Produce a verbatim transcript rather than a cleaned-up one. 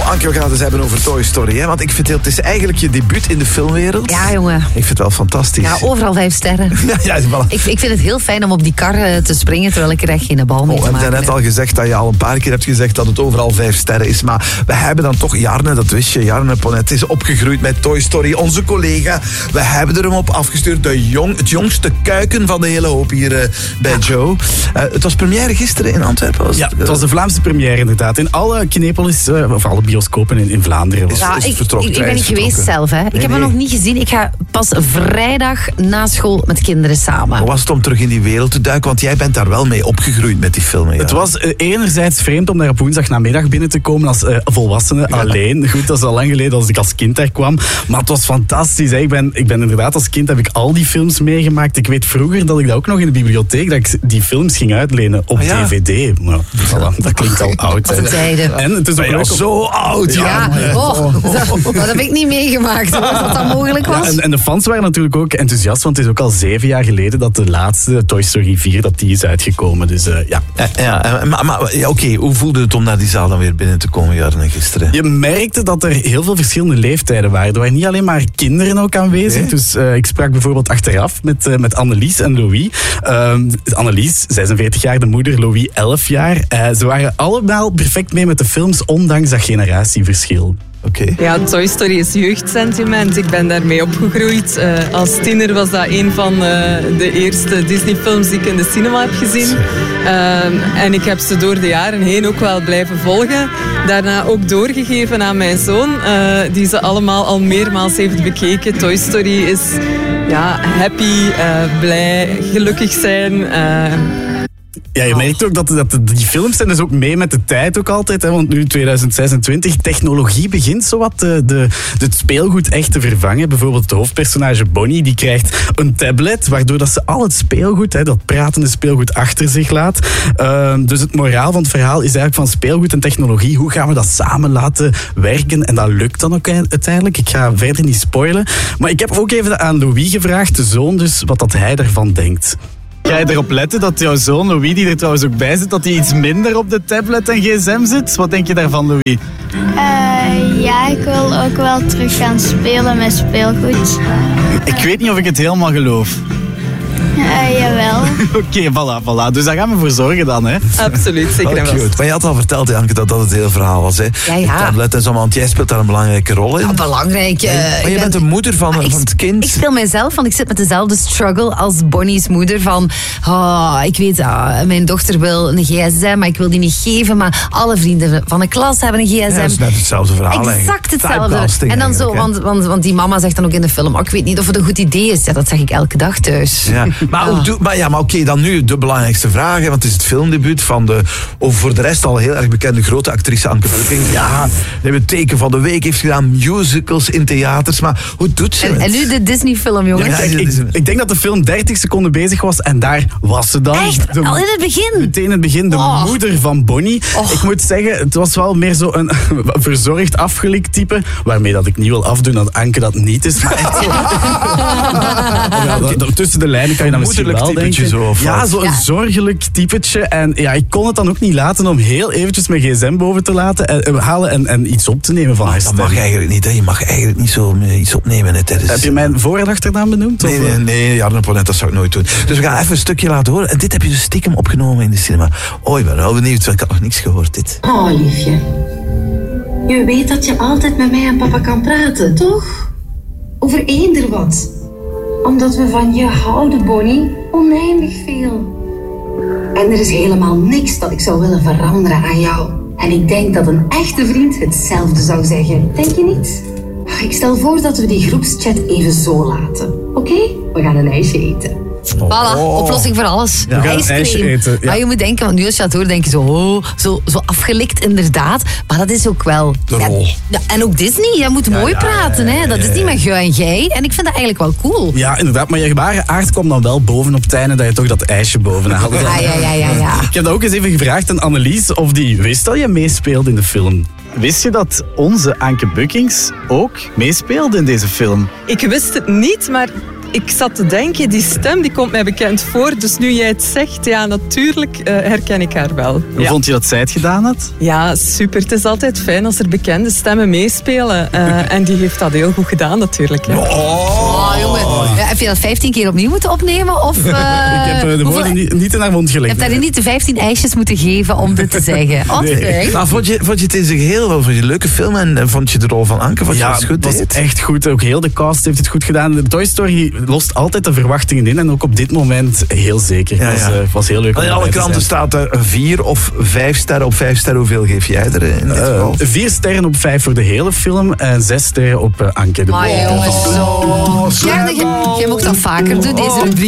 Anke, we gaan het eens hebben over Toy Story. Hè? Want ik vind het, het is eigenlijk je debuut in de filmwereld. Ja, jongen. Ik vind het wel fantastisch. Ja, overal vijf sterren. ja, ja, voilà. ik, ik vind het heel fijn om op die kar te springen, terwijl ik er echt geen bal mee oh, te maken heb. Je net al gezegd dat je al een paar keer hebt gezegd dat het overal vijf sterren is. Maar we hebben dan toch, Jarne, dat wist je, Jarne Ponnet is opgegroeid met Toy Story. Onze collega, we hebben er hem op afgestuurd. De jong, het jongste kuiken van de hele hoop hier uh, bij ja. Joe. Uh, het was première gisteren in Antwerpen. Was ja, het, uh, het was de Vlaamse première inderdaad. In alle Kinepolis, uh, of alle bioscopen in, in Vlaanderen. Is, ja, is ik, ik, ik ben niet geweest zelf. Hè. Ik nee, heb hem nee. nog niet gezien. Ik ga pas vrijdag na school met kinderen samen. Hoe was het om terug in die wereld te duiken? Want jij bent daar wel mee opgegroeid met die film. Ja. Het was uh, enerzijds vreemd om daar op woensdagnamiddag binnen te komen als uh, volwassene ja. alleen. Goed, dat is al lang geleden als ik als kind daar kwam. Maar het was fantastisch. Hè. Ik, ben, ik ben inderdaad als kind heb ik al die films meegemaakt. Ik weet vroeger dat ik dat ook nog in de bibliotheek, dat ik die films ging uitlenen op oh, ja. D V D. Nou, voilà, dat klinkt al oud. Wat een tijde. En het is ook leuk zo oud. Ja, ja. Oh, oh, oh, oh. Dat heb ik niet meegemaakt. Hoor, dat dat mogelijk was. Ja, en, en de fans waren natuurlijk ook enthousiast, want het is ook al zeven jaar geleden dat de laatste Toy Story vier dat die is uitgekomen. Dus uh, ja. Ja, ja maar, maar ja, oké, okay. Hoe voelde het om naar die zaal dan weer binnen te komen, Jarne, gisteren? Je merkte dat er heel veel verschillende leeftijden waren. Er waren niet alleen maar kinderen ook aanwezig. Nee? Dus uh, ik sprak bijvoorbeeld achteraf met, uh, met Annelies en Louis. Uh, Annelies, zesenveertig jaar, de moeder, Louis, elf jaar. Uh, ze waren allemaal perfect mee met de films, ondanks dat generatieverschil. Okay. Ja, Toy Story is jeugdsentiment. Ik ben daarmee opgegroeid. Uh, als tiener was dat een van uh, de eerste Disney-films die ik in de cinema heb gezien. Uh, en ik heb ze door de jaren heen ook wel blijven volgen. Daarna ook doorgegeven aan mijn zoon, uh, die ze allemaal al meermaals heeft bekeken. Toy Story is ja, happy, uh, blij, gelukkig zijn. Uh, Ja, je merkt ook dat, dat die films zijn dus ook mee met de tijd ook altijd. Hè, want nu tweeduizend zesentwintig, technologie begint zowat de, de, de, het speelgoed echt te vervangen. Bijvoorbeeld het hoofdpersonage Bonnie, die krijgt een tablet, waardoor dat ze al het speelgoed, hè, dat pratende speelgoed, achter zich laat. Uh, dus het moraal van het verhaal is eigenlijk van speelgoed en technologie. Hoe gaan we dat samen laten werken? En dat lukt dan ook uiteindelijk. Ik ga verder niet spoilen. Maar ik heb ook even aan Louis gevraagd, de zoon dus, wat dat hij daarvan denkt. Ga je erop letten dat jouw zoon Louis, die er trouwens ook bij zit, dat hij iets minder op de tablet en gsm zit? Wat denk je daarvan, Louis? Uh, ja, ik wil ook wel terug gaan spelen met speelgoed. Ik weet niet of ik het helemaal geloof. Uh, jawel. Oké, okay, voilà, voilà. Dus daar gaan we voor zorgen dan, hè? Absoluut, zeker en vast. Maar je had al verteld, Janke, dat dat het hele verhaal was, hè? Ja, ja. De tablet en zo, want jij speelt daar een belangrijke rol in. Ja, belangrijk. Uh, maar je ben, bent de moeder van, ah, van het kind. Ik speel mijzelf, want ik zit met dezelfde struggle als Bonnie's moeder. Van, oh, ik weet, uh, mijn dochter wil een gsm, maar ik wil die niet geven. Maar alle vrienden van de klas hebben een gsm. Ja, dat is net hetzelfde verhaal. Exact hetzelfde. En dan zo, want, want, want die mama zegt dan ook in de film, oh, ik weet niet of het een goed idee is. Ja, dat zeg ik elke dag thuis. Ja, maar, oh. doe, maar ja, maar oké, okay, dan nu de belangrijkste vraag, hè, want het is het filmdebuut van de, of voor de rest al heel erg bekende grote actrice Anke Bukking. Ja, die hebben het teken van de week heeft gedaan, musicals in theaters, maar hoe doet ze en, het? En nu de Disney-film, jongens. Ja, ik, ik, ik denk dat de film dertig seconden bezig was en daar was ze dan. Echt? De, al in het begin? Meteen in het begin, de oh. moeder van Bonnie. Oh. Ik moet zeggen, het was wel meer zo een verzorgd, afgelikt type, waarmee dat ik niet wil afdoen dat Anke dat niet is. Maar echt zo. Ja, dat, dat, tussen de lijnen kan je dan misschien wel denken. Zo, ja, zo'n ja. zorgelijk typetje. En ja, ik kon het dan ook niet laten om heel eventjes mijn gsm boven te laten en, uh, halen en, en iets op te nemen van haar stem. Dat mag eigenlijk niet, hè. Je mag eigenlijk niet zo uh, iets opnemen. Hè, tijdens... Heb je mijn voor- en achternaam benoemd? Nee, nee, nee, Jarne Ponnet, dat zou ik nooit doen. Dus we gaan even een stukje laten horen. En dit heb je dus stiekem opgenomen in de cinema. Oh, ik ben wel benieuwd, ik had nog niks gehoord, dit. Oh, liefje. Je weet dat je altijd met mij en papa kan praten, toch? Over eender wat. Omdat we van je houden, Bonnie. Oneindig veel. En er is helemaal niks dat ik zou willen veranderen aan jou. En ik denk dat een echte vriend hetzelfde zou zeggen. Denk je niet? Ik stel voor dat we die groepschat even zo laten. Oké? Okay? We gaan een ijsje eten. Voilà, oh. oplossing voor alles. Ja, we gaan een ijsje eten. Ja. Maar je moet denken, want nu als je dat hoort, denk je zo, oh, zo, zo afgelikt inderdaad. Maar dat is ook wel... De rol. Ja, en ook Disney, je moet ja, mooi ja, praten. Ja, ja, hè? Dat ja, ja. is niet met gij en gij. En ik vind dat eigenlijk wel cool. Ja, inderdaad. Maar je ware aard kwam dan wel boven op het einde dat je toch dat ijsje boven had. Ja, ja, ja, ja, ja. Ik heb dat ook eens even gevraagd aan Annelies of die wist dat je meespeelde in de film. Wist je dat onze Anke Bukkings ook meespeelde in deze film? Ik wist het niet, maar ik zat te denken, die stem die komt mij bekend voor. Dus nu jij het zegt, ja, natuurlijk uh, herken ik haar wel. Hoe Ja. vond je dat zij het gedaan had? Ja, super. Het is altijd fijn als er bekende stemmen meespelen. Uh, en die heeft dat heel goed gedaan, natuurlijk. Ja. Oh, jongen. Ja, heb je dat vijftien keer opnieuw moeten opnemen? Of, uh, ik heb uh, de hoeveel- woorden niet, niet in haar mond Je gelegd. hebt daar niet de vijftien ijsjes moeten geven om dit te zeggen. Oh, Nee. fijn. Maar vond je, vond je het in zijn geheel wel? Vond je een leuke film en, en vond je de rol van Anke? Vond je Ja, dat het goed het was deed? echt goed. Ook heel de cast heeft het goed gedaan. De Toy Story lost altijd de verwachtingen in. En ook op dit moment heel zeker. Het Ja, was, ja. uh, was heel leuk om In alle erbij te kranten zijn. staat er vier of vijf sterren. Op vijf sterren, hoeveel geef jij er in dit Uh, geval? vier sterren op vijf voor de hele film. En zes sterren op uh, Anke de Maar Boer. jongens, zo. Jij, jij mocht dat vaker doen, deze rubriek.